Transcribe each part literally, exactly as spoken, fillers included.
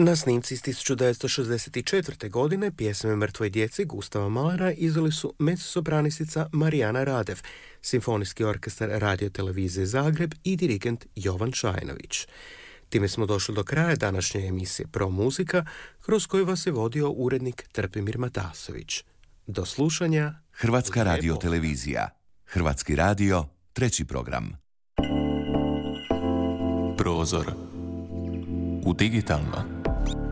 Na snimci iz tisuću devetsto šezdeset četvrte. godine pjesme Mrtvoj djeci Gustava Mahlera izveli su mezzosopranistica Marijana Radev, Simfonijski orkestar Radio-televizije Zagreb i dirigent Jovan Šajnović. Time smo došli do kraja današnje emisije Pro muzika, kroz koju vas je vodio urednik Trpimir Matasović. Do slušanja. Hrvatska radio-televizija. Hrvatski radio, treći program. Prozor u digitalno.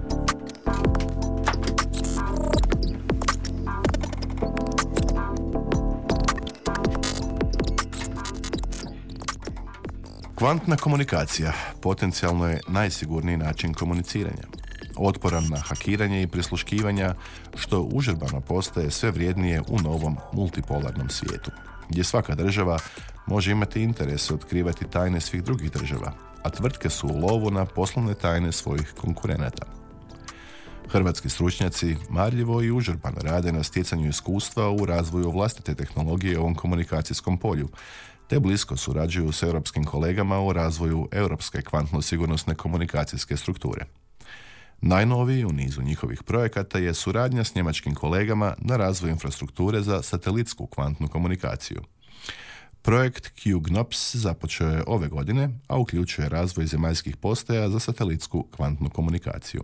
Kvantna komunikacija potencijalno je najsigurniji način komuniciranja. Otporan na hakiranje i prisluškivanja, što užurbano postaje sve vrijednije u novom multipolarnom svijetu, gdje svaka država može imati interes otkrivati tajne svih drugih država, a tvrtke su u lovu na poslovne tajne svojih konkurenata. Hrvatski stručnjaci marljivo i užurbano rade na stjecanju iskustva u razvoju vlastite tehnologije u ovom komunikacijskom polju, te blisko surađuju s europskim kolegama u razvoju europske kvantno-sigurnosne komunikacijske strukture. Najnoviji u nizu njihovih projekata je suradnja s njemačkim kolegama na razvoju infrastrukture za satelitsku kvantnu komunikaciju. Projekt Q G N O P S započeo je ove godine, a uključuje razvoj zemaljskih postaja za satelitsku kvantnu komunikaciju.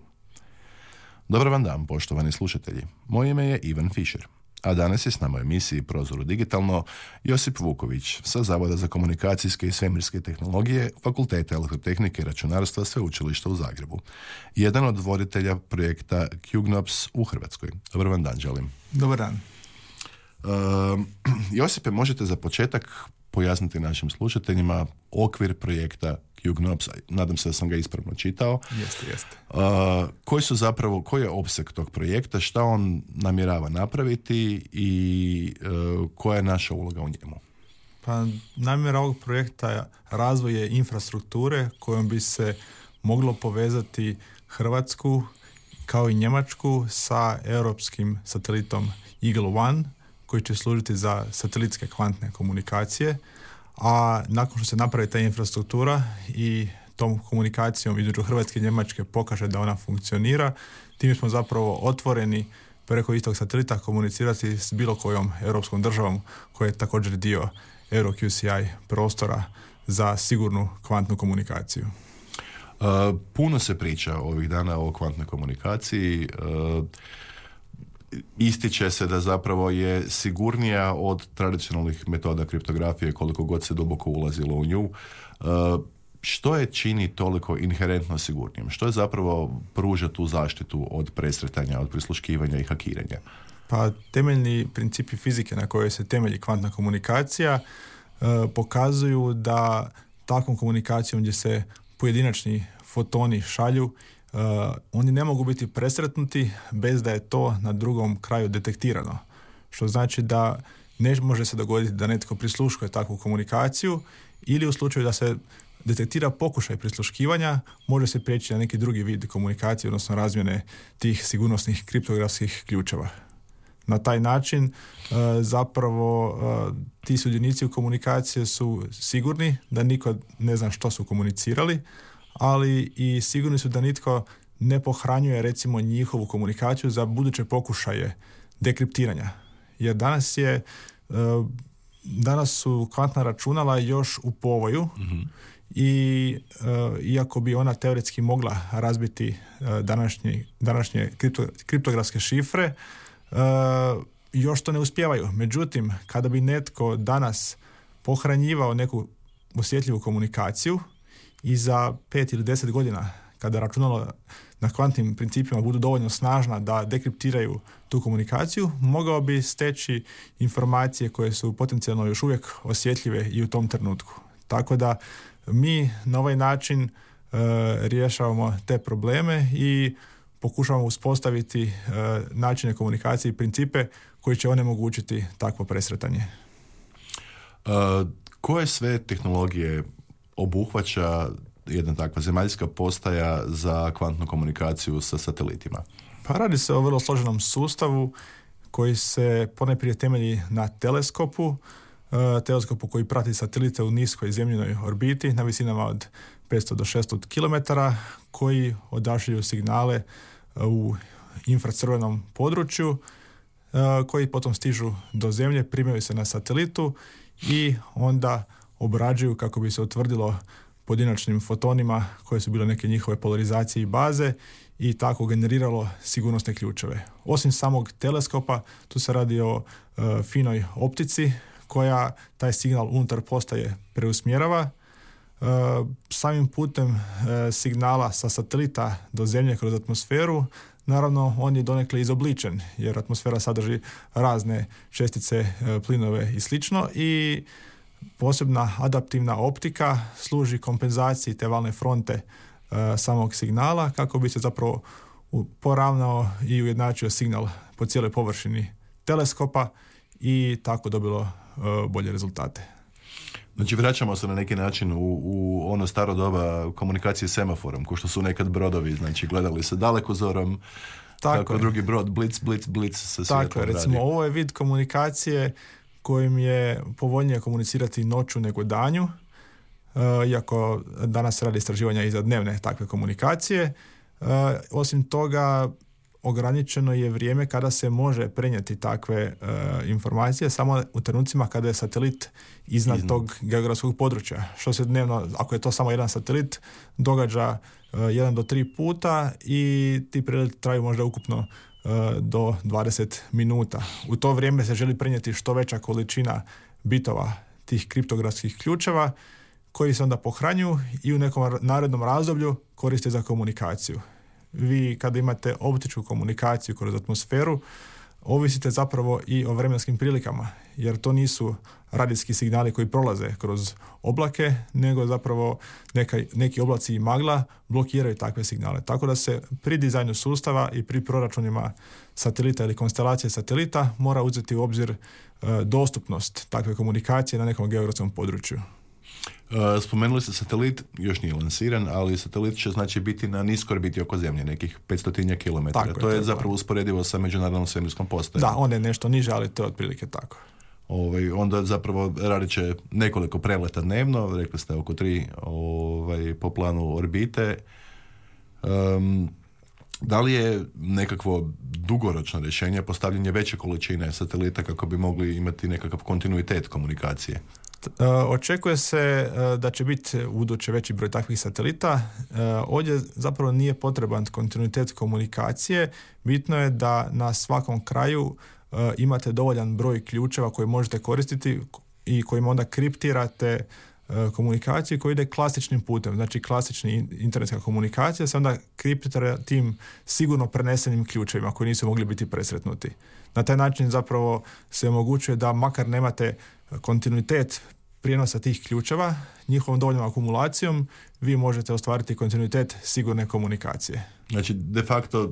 Dobar vam dan, poštovani slušatelji. Moje ime je Ivan Fischer, a danas je s nama u emisiji Prozoru digitalno Josip Vuković sa Zavoda za komunikacijske i svemirske tehnologije Fakulteta elektrotehnike i računarstva Sveučilišta u Zagrebu. Jedan od voditelja projekta Q G N O P S u Hrvatskoj. Dobar vam dan, želim. Dobar dan. Uh, Josipe, možete za početak pojasniti našim slušateljima okvir projekta Q G N O P S, nadam se da sam ga ispravno čitao. Jeste, jeste. Uh, koji su zapravo, koji je opseg tog projekta, šta on namjerava napraviti i uh, koja je naša uloga u njemu? Pa namjera ovog projekta je razvoje infrastrukture kojom bi se moglo povezati Hrvatsku kao i Njemačku sa europskim satelitom Eagle One, koji će služiti za satelitske kvantne komunikacije, a nakon što se napravi ta infrastruktura i tom komunikacijom između Hrvatske i Njemačke pokaže da ona funkcionira, tim smo zapravo otvoreni preko istog satelita komunicirati s bilo kojom europskom državom koja je također dio Euro Q C I prostora za sigurnu kvantnu komunikaciju. Uh, puno se priča ovih dana o kvantnoj komunikaciji. Uh, Ističe se da zapravo je sigurnija od tradicionalnih metoda kriptografije koliko god se duboko ulazilo u nju. Uh, što je čini toliko inherentno sigurnijim? Što je zapravo pruža tu zaštitu od presretanja, od prisluškivanja i hakiranja? Pa temeljni principi fizike na kojoj se temelji kvantna komunikacija uh, pokazuju da takvom komunikacijom gdje se pojedinačni fotoni šalju, Uh, oni ne mogu biti presretnuti bez da je to na drugom kraju detektirano. Što znači da ne može se dogoditi da netko prisluškuje takvu komunikaciju ili u slučaju da se detektira pokušaj prisluškivanja, može se prijeći na neki drugi vid komunikacije, odnosno razmjene tih sigurnosnih kriptografskih ključeva. Na taj način uh, zapravo uh, ti sudionici u komunikaciji su sigurni da niko ne zna što su komunicirali, ali i sigurni su da nitko ne pohranjuje recimo njihovu komunikaciju za buduće pokušaje dekriptiranja. Jer danas je danas su kvantna računala još u povoju mm-hmm. i iako bi ona teoretski mogla razbiti današnje, današnje kripto, kriptografske šifre, još to ne uspijevaju. Međutim, kada bi netko danas pohranjivao neku osjetljivu komunikaciju i za pet ili deset godina, kada računalo na kvantnim principima budu dovoljno snažna da dekriptiraju tu komunikaciju, mogao bi steći informacije koje su potencijalno još uvijek osjetljive i u tom trenutku. Tako da mi na ovaj način e, rješavamo te probleme i pokušavamo uspostaviti e, načine komunikacije i principe koji će onemogućiti takvo presretanje. Uh, koje sve tehnologije obuhvaća jedna takva zemaljska postaja za kvantnu komunikaciju sa satelitima? Pa radi se o vrlo složenom sustavu koji se ponajprije temelji na teleskopu, teleskopu koji prati satelite u niskoj zemljinoj orbiti na visinama od petsto do šesto kilometara koji odašilju signale u infracrvenom području koji potom stižu do zemlje, primaju se na satelitu i onda obrađuju kako bi se utvrdilo pojedinačnim fotonima koje su bile neke njihove polarizacije i baze i tako generiralo sigurnosne ključeve. Osim samog teleskopa, tu se radi o uh, finoj optici koja taj signal unutar postaje preusmjerava. Uh, samim putem uh, signala sa satelita do zemlje kroz atmosferu, naravno on je donekle izobličen jer atmosfera sadrži razne čestice, uh, plinove i slično i posebna adaptivna optika služi kompenzaciji te valne fronte uh, samog signala kako bi se zapravo poravnao i ujednačio signal po cijeloj površini teleskopa i tako dobilo uh, bolje rezultate. Znači vraćamo se na neki način u, u ono staro doba komunikacije semaforom, ko što su nekad brodovi, znači gledali se dalekozorom, tako kako je. Drugi brod, blic, blic, blic sa svijetlom radi. Tako je, recimo ovo je vid komunikacije kojim je povoljnije komunicirati noću nego danju, uh, iako danas radi istraživanja i za dnevne takve komunikacije. Uh, osim toga, ograničeno je vrijeme kada se može prenijeti takve uh, informacije samo u trenucima kada je satelit iznad Iznad. tog geografskog područja. Što se dnevno, ako je to samo jedan satelit, događa uh, jedan do tri puta i ti preleti traju možda ukupno do dvadeset minuta. U to vrijeme se želi prenijeti što veća količina bitova tih kriptografskih ključeva koji se onda pohranjuju i u nekom narednom razdoblju koriste za komunikaciju. Vi kada imate optičku komunikaciju kroz atmosferu, ovisite zapravo i o vremenskim prilikama, jer to nisu radijski signali koji prolaze kroz oblake, nego zapravo neka, neki oblaci i magla blokiraju takve signale. Tako da se pri dizajnu sustava i pri proračunima satelita ili konstelacije satelita mora uzeti u obzir e, dostupnost takve komunikacije na nekom geografskom području. Spomenuli ste satelit, još nije lansiran, ali satelit će znači biti na niskoj orbiti oko Zemlje, nekih petsto kilometara. To je, je zapravo usporedivo sa međunarodnom svemirskom postajom. Da, onda je nešto niže, ali to je otprilike tako. Ovaj, onda zapravo radit će nekoliko preleta dnevno, rekli ste oko tri ovaj, po planu orbite. Um, da li je nekakvo dugoročno rješenje postavljanje veće količine satelita kako bi mogli imati nekakav kontinuitet komunikacije? Očekuje se da će biti u buduće veći broj takvih satelita. Ovdje zapravo nije potreban kontinuitet komunikacije. Bitno je da na svakom kraju imate dovoljan broj ključeva koje možete koristiti i kojima onda kriptirate komunikaciju koja ide klasičnim putem. Znači klasični internetska komunikacija se onda kriptira tim sigurno prenesenim ključevima koji nisu mogli biti presretnuti. Na taj način zapravo se omogućuje da makar nemate kontinuitet prijenosa tih ključeva, njihovom dovoljnom akumulacijom vi možete ostvariti kontinuitet sigurne komunikacije. Znači, de facto,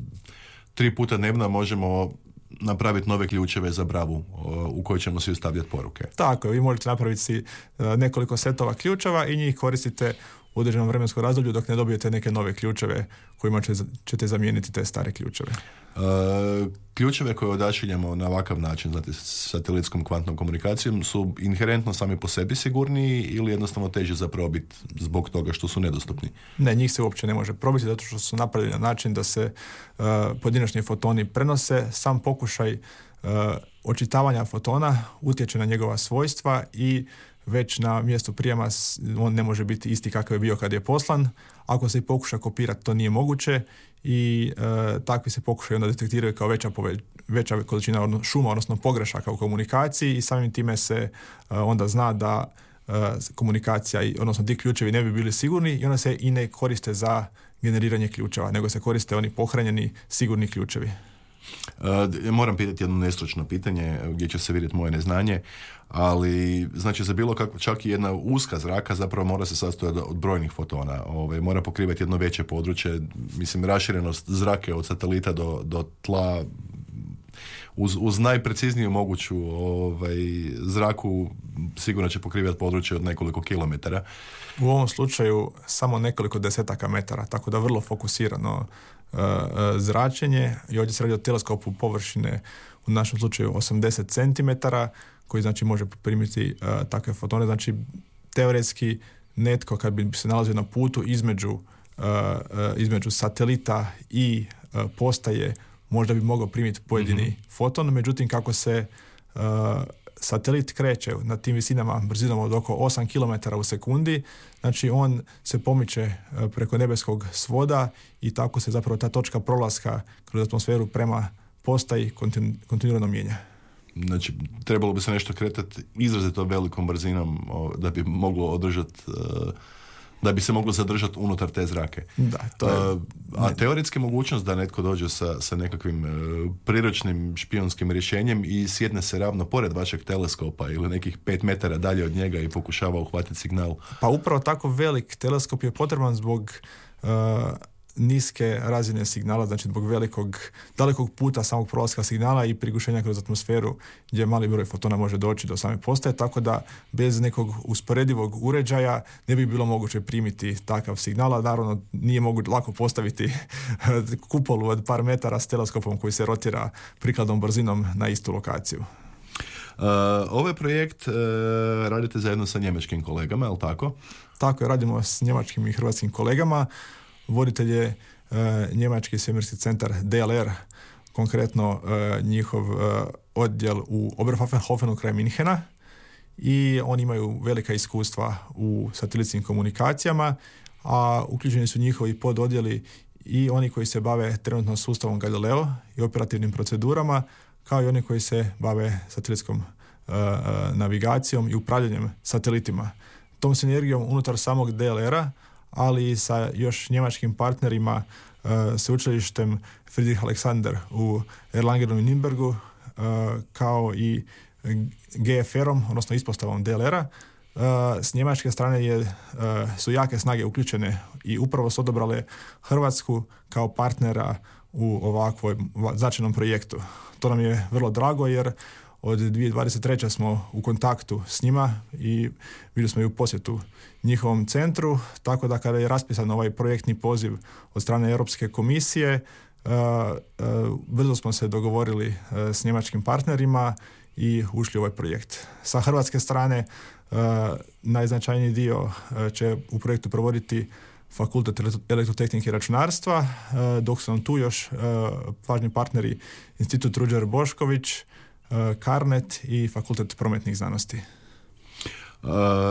tri puta dnevno možemo napraviti nove ključeve za bravu u koje ćemo si ustavljati poruke. Tako, vi možete napraviti si nekoliko setova ključeva i njih koristite u određenom vremenskom razdoblju dok ne dobijete neke nove ključeve kojima ćete zamijeniti te stare ključeve. Uh, ključeve koje odašiljamo na ovakav način, znate, satelitskom kvantnom komunikacijom su inherentno sami po sebi sigurniji ili jednostavno teže za probit zbog toga što su nedostupni? Ne, njih se uopće ne može probiti zato što su napravljeni na način da se uh, pojedinačni fotoni prenose. Sam pokušaj uh, očitavanja fotona utječe na njegova svojstva i već na mjestu prijema on ne može biti isti kakav je bio kad je poslan. Ako se i pokuša kopirati, to nije moguće i e, takvi se pokušaju onda detektiraju kao veća, pove, veća količina odno, šuma, odnosno pogrešaka u komunikaciji i samim time se e, onda zna da e, komunikacija, i, odnosno ti ključevi ne bi bili sigurni i onda se i ne koriste za generiranje ključeva, nego se koriste oni pohranjeni sigurni ključevi. Uh, moram pitati jedno nestručno pitanje gdje će se vidjeti moje neznanje, ali znači za bilo kako, čak i jedna uska zraka zapravo mora se sastojati od brojnih fotona, Ove, mora pokrivati jedno veće područje, mislim raširenost zrake od satelita do, do tla uz, uz najprecizniju moguću ovaj, zraku sigurno će pokrivati područje od nekoliko kilometara. U ovom slučaju samo nekoliko desetaka metara, tako da vrlo fokusirano uh, zračenje i ovdje se radi o teleskopu površine u našem slučaju osamdeset centimetara koji znači može primiti uh, takve fotone, znači teoretski netko kad bi se nalazio na putu između, uh, uh, između satelita i uh, postaje, možda bi mogao primiti pojedini mm-hmm. foton, međutim kako se uh, satelit kreće na tim visinama brzinom od oko osam kilometara u sekundi, znači on se pomiče preko nebeskog svoda i tako se zapravo ta točka prolaska kroz atmosferu prema postaji kontinu, kontinuirano mijenja. Znači, trebalo bi se nešto kretati izrazito velikom brzinom da bi moglo održati, da bi se moglo zadržati unutar te zrake. Da, to je... A teoretski mogućnost da netko dođe sa, sa nekakvim priročnim špijonskim rješenjem i sjedne se ravno pored vašeg teleskopa ili nekih pet metara dalje od njega i pokušava uhvatiti signal. Pa upravo tako velik teleskop je potreban zbog uh, niske razine signala, znači zbog velikog, dalekog puta samog prolaska signala i prigušenja kroz atmosferu gdje mali broj fotona može doći do same postaje, tako da bez nekog usporedivog uređaja ne bi bilo moguće primiti takav signal, a naravno nije moguće lako postaviti kupolu od par metara s teleskopom koji se rotira prikladnom brzinom na istu lokaciju. Uh, ovaj projekt uh, radite zajedno sa njemačkim kolegama, je li tako? Tako je, radimo s njemačkim i hrvatskim kolegama. Voditelj je uh, njemački svemirski centar D L R, konkretno uh, njihov uh, odjel u Oberpfaffenhofenu kraj Minhena, i oni imaju velika iskustva u satelitskim komunikacijama, a uključeni su njihovi pododjeli i oni koji se bave trenutno sustavom Galileo i operativnim procedurama, kao i oni koji se bave satelitskom uh, navigacijom i upravljanjem satelitima. Tom sinergijom unutar samog D L R-a, ali i sa još njemačkim partnerima, uh, sveučilištem Friedrich Alexander u Erlangenu i Nürnbergu, uh, kao i G F R-om, odnosno ispostavom D L R-a. Uh, s njemačke strane je, uh, su jake snage uključene i upravo su odabrale Hrvatsku kao partnera u ovakvom značajnom projektu. To nam je vrlo drago jer od dvije tisuće dvadeset treće smo u kontaktu s njima i bili smo i u posjetu njihovom centru, tako da kada je raspisan ovaj projektni poziv od strane Europske komisije, uh, uh, brzo smo se dogovorili uh, s njemačkim partnerima i ušli u ovaj projekt. Sa hrvatske strane uh, najznačajniji dio uh, će u projektu provoditi Fakultet elektrotehnike i računarstva, uh, dok su nam tu još uh, važni partneri Institut Ruđer Bošković, uh, Carnet i Fakultet prometnih znanosti. Uh,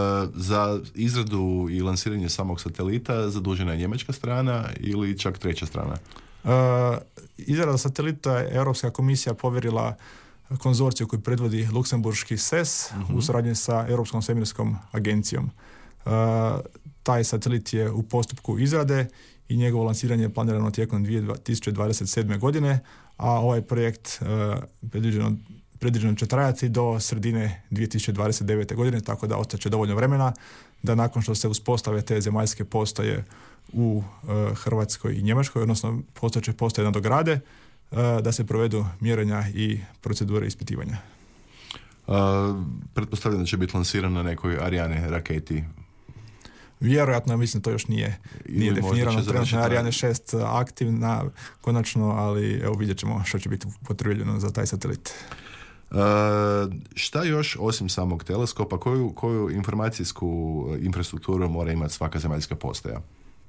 za izradu i lansiranje samog satelita zadužena je njemačka strana ili čak treća strana? Uh, izrada satelita je Europska komisija povjerila konzorciju koji predvodi luksemburški S E S uh-huh. u suradnji sa Europskom svemirskom agencijom. Uh, taj satelit je u postupku izrade i njegovo lansiranje je planirano tijekom dvije tisuće dvadeset sedme. godine, a ovaj projekt uh, predviđeno, predviđeno će trajati do sredine dvije tisuće dvadeset devete. godine, tako da ostaće dovoljno vremena da nakon što se uspostave te zemaljske postaje u uh, Hrvatskoj i Njemačkoj, odnosno postojeće postaje nadograde, uh, da se provedu mjerenja i procedure ispitivanja. Uh, pretpostavljam da će biti lansiran na nekoj Ariane raketi. Vjerojatno, mislim, to još nije, nije definirano. Trenutno je Ariane šest aktivna konačno, ali evo vidjet ćemo što će biti potrebljeno za taj satelit. Uh, šta još osim samog teleskopa, koju, koju informacijsku infrastrukturu mora imati svaka zemaljska postaja?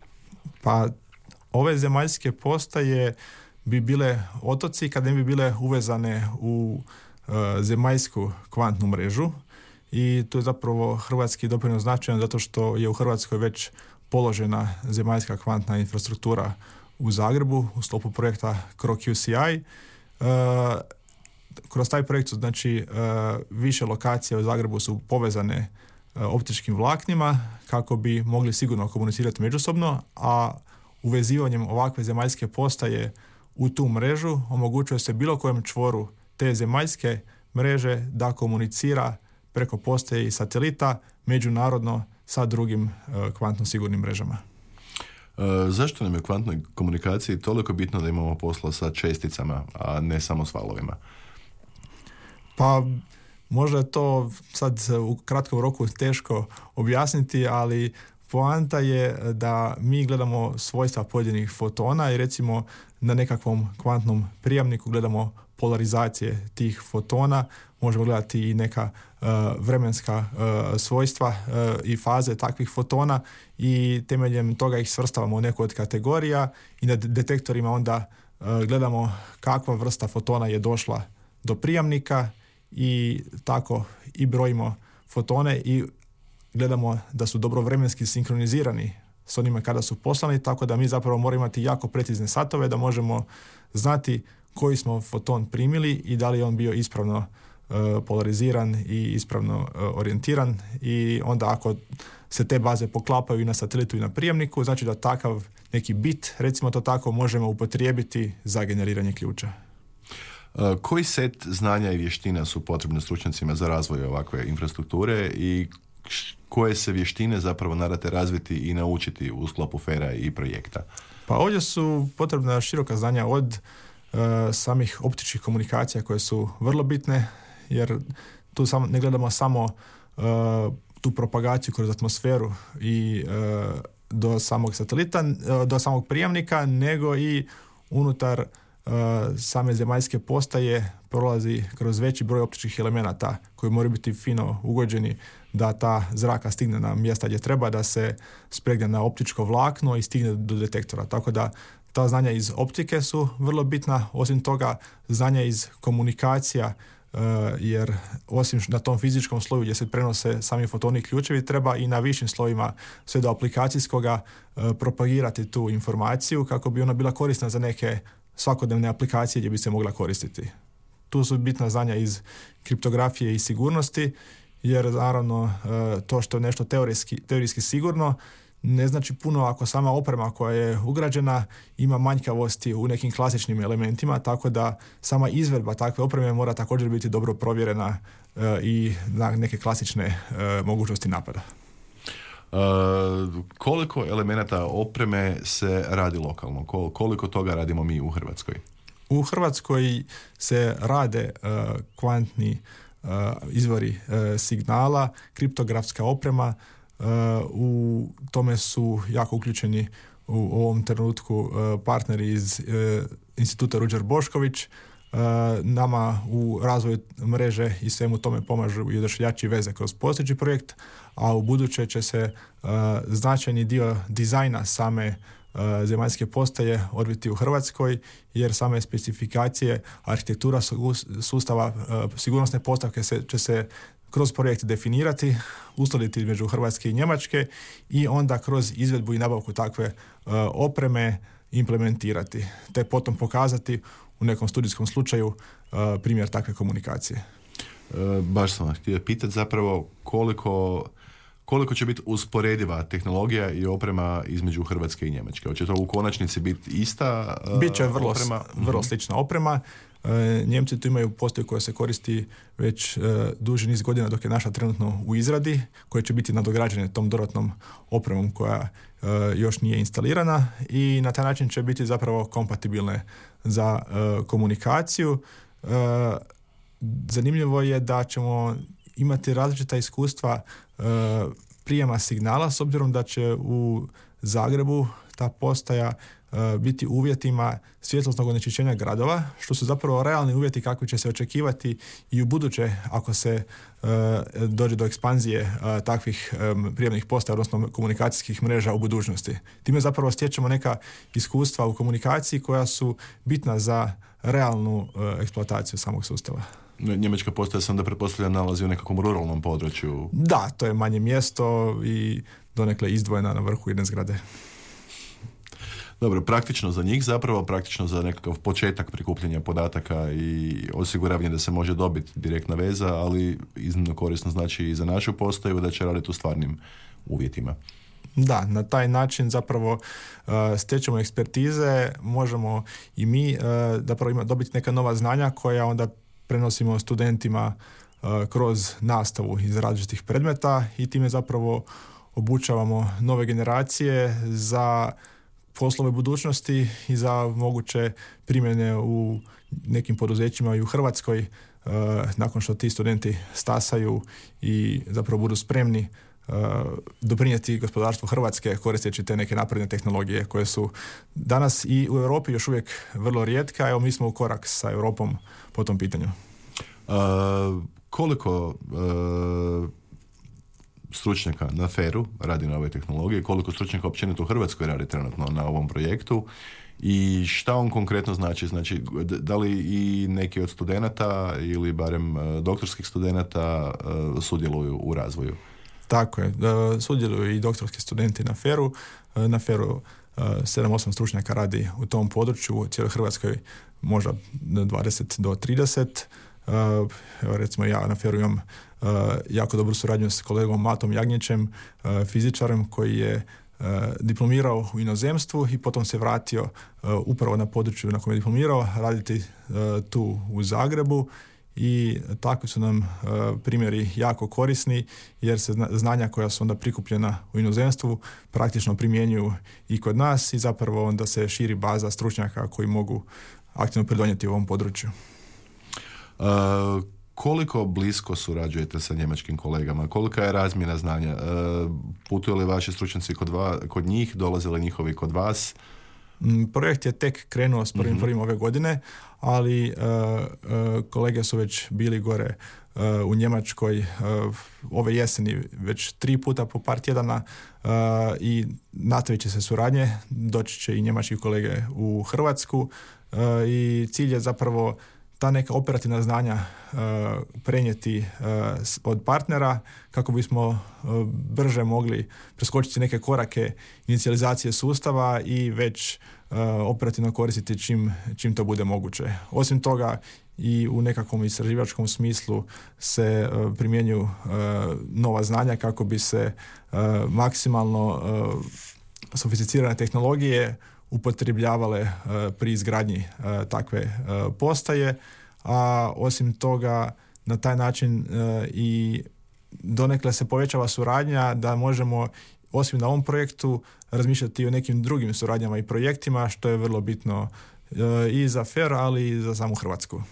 Pa ove zemaljske postaje bi bile otoci kad ne bi bile uvezane u uh, zemaljsku kvantnu mrežu. I to je zapravo hrvatski doprinos značajan zato što je u Hrvatskoj već položena zemaljska kvantna infrastruktura u Zagrebu u sklopu projekta C R O Q C I. Uh, kroz taj projekt su znači uh, više lokacija u Zagrebu su povezane uh, optičkim vlaknima kako bi mogli sigurno komunicirati međusobno, a uvezivanjem ovakve zemaljske postaje u tu mrežu omogućuje se bilo kojem čvoru te zemaljske mreže da komunicira preko postaje i satelita međunarodno sa drugim uh, kvantno sigurnim mrežama. Uh, zašto nam je u kvantnoj komunikaciji toliko bitno da imamo posla sa česticama, a ne samo s valovima? Pa možda je to sad u kratkom roku teško objasniti, ali poanta je da mi gledamo svojstva pojedinih fotona i recimo na nekakvom kvantnom prijamniku gledamo polarizacije tih fotona, možemo gledati i neka uh, vremenska uh, svojstva uh, i faze takvih fotona i temeljem toga ih svrstavamo u neku od kategorija i na detektorima onda uh, gledamo kakva vrsta fotona je došla do prijamnika i tako i brojimo fotone i gledamo da su dobro vremenski sinkronizirani s onima kada su poslani, tako da mi zapravo moramo imati jako precizne satove da možemo znati koji smo foton primili i da li je on bio ispravno uh, polariziran i ispravno uh, orijentiran i onda ako se te baze poklapaju i na satelitu i na prijemniku, znači da takav neki bit, recimo to tako, možemo upotrijebiti za generiranje ključa. Uh, koji set znanja i vještina su potrebne stručnjacima za razvoj ovakve infrastrukture i koje se vještine zapravo nadate razviti i naučiti u sklopu fera i projekta? Pa ovdje su potrebna široka znanja od uh, samih optičkih komunikacija koje su vrlo bitne, jer tu sam, ne gledamo samo uh, tu propagaciju kroz atmosferu i uh, do samog satelita, uh, do samog prijamnika, nego i unutar uh, same zemaljske postaje prolazi kroz veći broj optičkih elemenata koji moraju biti fino ugođeni da ta zraka stigne na mjesta gdje treba, da se spregne na optičko vlakno i stigne do detektora. Tako da ta znanja iz optike su vrlo bitna, osim toga znanja iz komunikacija, uh, jer osim na tom fizičkom sloju gdje se prenose sami fotoni i ključevi, treba i na višim slojima sve do aplikacijskoga uh, propagirati tu informaciju kako bi ona bila korisna za neke svakodnevne aplikacije gdje bi se mogla koristiti. Tu su bitna znanja iz kriptografije i sigurnosti, jer naravno to što je nešto teorijski, teorijski sigurno ne znači puno ako sama oprema koja je ugrađena ima manjkavosti u nekim klasičnim elementima, tako da sama izvedba takve opreme mora također biti dobro provjerena i na neke klasične mogućnosti napada. Uh, koliko elemenata opreme se radi lokalno? Koliko toga radimo mi u Hrvatskoj? U Hrvatskoj se rade uh, kvantni uh, izvori uh, signala, kriptografska oprema, uh, u tome su jako uključeni u, u ovom trenutku uh, partneri iz uh, instituta Ruđer Bošković. Uh, nama u razvoju mreže i svemu tome pomažu i odašiljači veze kroz postojeći projekt, a u buduće će se uh, značajni dio dizajna same uh, zemaljske postaje odviti u Hrvatskoj, jer same specifikacije, arhitektura sustava, uh, sigurnosne postavke se, će se kroz projekt definirati, uskladiti između Hrvatske i Njemačke i onda kroz izvedbu i nabavku takve uh, opreme implementirati, te potom pokazati u nekom studijskom slučaju uh, primjer takve komunikacije. Uh, baš sam htio pitati zapravo koliko, koliko će biti usporediva tehnologija i oprema između Hrvatske i Njemačke. Hoće to u konačnici biti ista uh, Biće vrlo, oprema? vrlo uh-huh. slična oprema. Uh, Njemci tu imaju postaju koja se koristi već uh, duži niz godina dok je naša trenutno u izradi, koje će biti nadograđene tom dodatnom opremom koja uh, još nije instalirana i na taj način će biti zapravo kompatibilne za uh, komunikaciju. Uh, zanimljivo je da ćemo imati različita iskustva uh, prijema signala, s obzirom da će u Zagrebu ta postaja uh, biti uvjetima svjetlosnog onečišćenja gradova, što su zapravo realni uvjeti kakvi će se očekivati i u buduće ako se uh, dođe do ekspanzije uh, takvih um, prijemnih postaja, odnosno komunikacijskih mreža u budućnosti. Time zapravo stječemo neka iskustva u komunikaciji koja su bitna za realnu uh, eksploataciju samog sustava. Njemačka postaja se onda pretpostavlja nalazi u nekakvom ruralnom području. Da, to je manje mjesto i donekle izdvojena na vrhu jedne zgrade. Dobro, praktično za njih zapravo, praktično za nekakav početak prikupljanja podataka i osiguravanje da se može dobiti direktna veza, ali iznimno korisno znači i za našu postaju da će raditi u stvarnim uvjetima. Da, na taj način zapravo uh, stječemo ekspertize, možemo i mi uh, zapravo ima, dobiti neka nova znanja koja onda prenosimo studentima uh, kroz nastavu iz različitih predmeta i time zapravo obučavamo nove generacije za poslove budućnosti i za moguće primjene u nekim poduzećima i u Hrvatskoj uh, nakon što ti studenti stasaju i zapravo budu spremni doprinijeti gospodarstvu Hrvatske koristeći te neke napredne tehnologije koje su danas i u Europi još uvijek vrlo rijetke, a evo mi smo u korak sa Europom po tom pitanju. Uh, koliko uh, stručnjaka na feru radi na ovoj tehnologiji, koliko stručnjaka općenito u Hrvatskoj radi trenutno na ovom projektu i šta on konkretno znači? Znači, da li i neki od studenata ili barem uh, doktorskih studenata uh, sudjeluju u razvoju? Tako je, sudjeluju i doktorski studenti na feru. Na feru sedam osam stručnjaka radi u tom području, u cijeloj Hrvatskoj možda dvadeset do trideset. Evo recimo ja na feru imam jako dobru suradnju s kolegom Matom Jagnjićem, fizičarem koji je diplomirao u inozemstvu i potom se vratio upravo na području na kojem je diplomirao raditi tu u Zagrebu. I takvi su nam uh, primjeri jako korisni jer se znanja koja su onda prikupljena u inozemstvu praktično primjenjuju i kod nas i zapravo onda se širi baza stručnjaka koji mogu aktivno pridonijeti u ovom području. Uh, koliko blisko surađujete sa njemačkim kolegama? Kolika je razmjena znanja? Uh, putuju li vaši stručnjaci kod, va, kod njih? Dolaze li njihovi kod vas? Projekt je tek krenuo s prvim prvim ove godine, ali uh, uh, kolege su već bili gore uh, u Njemačkoj uh, ove jeseni već tri puta po par tjedana uh, i nastavit će se suradnje, doći će i njemački kolege u Hrvatsku uh, i cilj je zapravo ta neka operativna znanja uh, prenijeti uh, od partnera kako bismo uh, brže mogli preskočiti neke korake inicijalizacije sustava i već uh, operativno koristiti čim, čim to bude moguće. Osim toga i u nekakvom istraživačkom smislu se uh, primjenjuju uh, nova znanja kako bi se uh, maksimalno uh, sofisticirane tehnologije upotrebljavale uh, pri izgradnji uh, takve uh, postaje, a osim toga na taj način uh, i donekle se povećava suradnja da možemo osim na ovom projektu razmišljati i o nekim drugim suradnjama i projektima što je vrlo bitno uh, i za fer, ali i za samu Hrvatsku.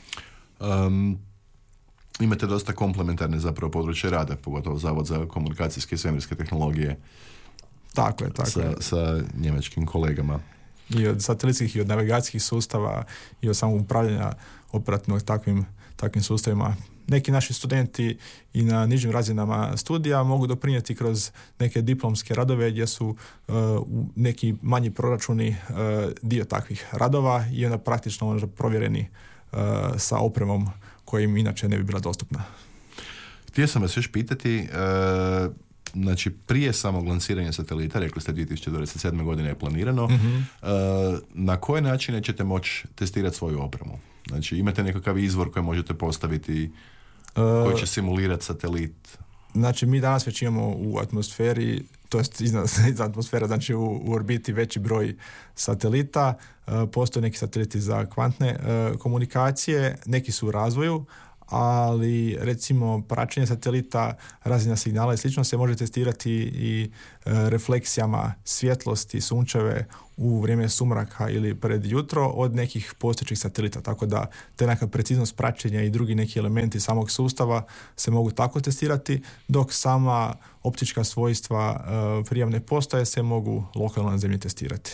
Um, imate dosta komplementarne zapravo područje rada, pogotovo Zavod za komunikacijske i svemirske tehnologije. Tako je, tako sa, je. sa njemačkim kolegama. I od satelitskih i od navigacijskih sustava i od samog upravljanja operativnog takvim, takvim sustavima. Neki naši studenti i na nižim razinama studija mogu doprinijeti kroz neke diplomske radove gdje su uh, neki manji proračuni uh, dio takvih radova i onda praktično možda provjereni uh, sa opremom koja im inače ne bi bila dostupna. Htio sam vas još pitati, uh, znači prije samog lansiranja satelita, rekli ste dvije tisuće dvadeset sedme godine je planirano, mm-hmm. uh, na koje načine ćete moći testirati svoju opremu? Znači imate nekakav izvor koji možete postaviti koji će simulirati satelit? Znači mi danas već imamo u atmosferi, to jest iznad, iznad atmosfera, znači u, u orbiti veći broj satelita. Uh, postoje neki sateliti za kvantne uh, komunikacije, neki su u razvoju, ali recimo praćenje satelita, razina signala i slično se može testirati i e, refleksijama svjetlosti sunčeve u vrijeme sumraka ili pred jutro od nekih postojećih satelita, tako da te neka preciznost praćenja i drugi neki elementi samog sustava se mogu tako testirati, dok sama optička svojstva e, prijavne postaje se mogu lokalno na zemlji testirati.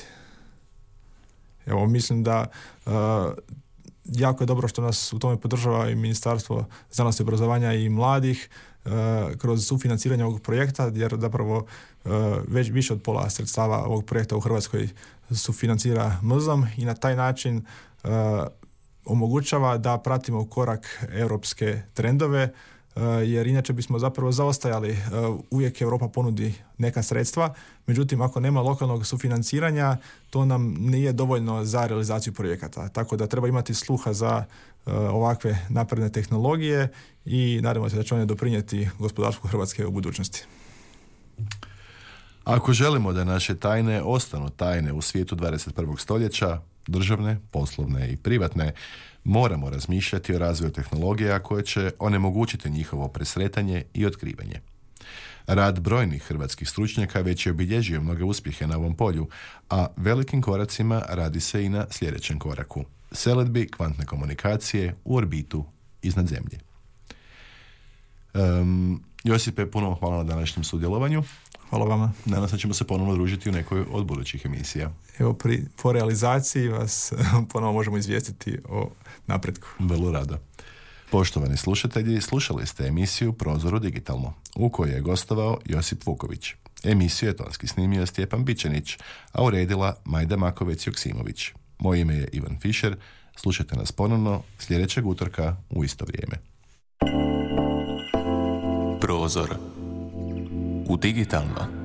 Evo, mislim da e, jako je dobro što nas u tome podržava i Ministarstvo znanosti, obrazovanja i mladih uh, kroz sufinanciranje ovog projekta, jer zapravo uh, već više od pola sredstava ovog projekta u Hrvatskoj sufinancira M Z O M i na taj način uh, omogućava da pratimo korak europske trendove, uh, jer inače bismo zapravo zaostajali. Uh, uvijek Europa ponudi neka sredstva, međutim ako nema lokalnog sufinanciranja, to nam nije dovoljno za realizaciju projekata. Tako da treba imati sluha za uh, ovakve napredne tehnologije i nadamo se da će one doprinijeti gospodarstvu Hrvatske u budućnosti. Ako želimo da naše tajne ostanu tajne u svijetu dvadeset prvog stoljeća, državne, poslovne i privatne, moramo razmišljati o razvoju tehnologija koje će onemogućiti njihovo presretanje i otkrivanje. Rad brojnih hrvatskih stručnjaka već je obilježio mnoge uspjehe na ovom polju, a velikim koracima radi se i na sljedećem koraku. Selidbi kvantne komunikacije u orbitu iznad zemlje. Um, Josipe, puno hvala na današnjem sudjelovanju. Hvala vama. Nadam se da ćemo se ponovno družiti u nekoj od budućih emisija. Evo, pri, po realizaciji vas ponovo možemo izvijestiti o napretku. Vrlo rado. Poštovani slušatelji, slušali ste emisiju Prozoru digitalno, u kojoj je gostovao Josip Vuković. Emisiju je tonski snimio Stjepan Bičanić, a uredila Majda Makovec-Joksimović. Moje ime je Ivan Fišer. Slušajte nas ponovno sljedećeg utorka u isto vrijeme. Prozor u digitalno.